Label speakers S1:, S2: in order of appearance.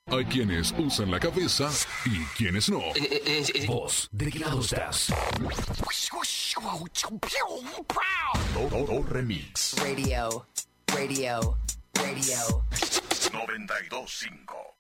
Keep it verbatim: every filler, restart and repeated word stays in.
S1: Hay quienes usan la cabeza y quienes no.
S2: ¿Vos de qué lado estás?
S1: Todo Remix.
S3: Radio, radio, radio.
S1: noventa y dos punto cinco